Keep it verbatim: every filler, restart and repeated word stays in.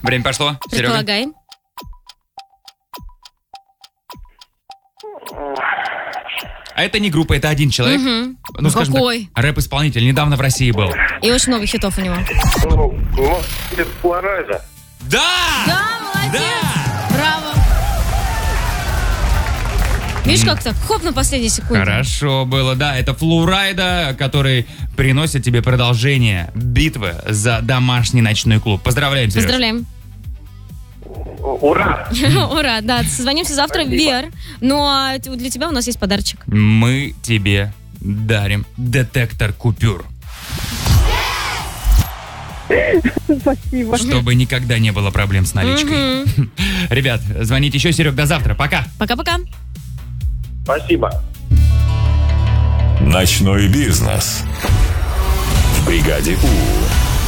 Время пошло. Серега. Предполагай. А это не группа, это один человек. Угу. Ну, скажем Какой? так, рэп-исполнитель. Недавно в России был. И очень много хитов у него. Ну, ну, это Флорайда. Да! Да, молодец! Да! Браво! Видишь, как так? Хоп, на последней секунде. Хорошо было, да. Это Флорайда, который приносит тебе продолжение битвы за домашний ночной клуб. Поздравляем, Сереж. Поздравляем. Ура! Ура, да. Созвонимся завтра, Спасибо. Вер. Ну, а для тебя у нас есть подарочек. Мы тебе дарим детектор купюр. Спасибо. Чтобы никогда не было проблем с наличкой. Мгм. Ребят, звоните еще, Серег, до завтра. Пока. Пока-пока. Спасибо. Ночной бизнес. В бригаде У.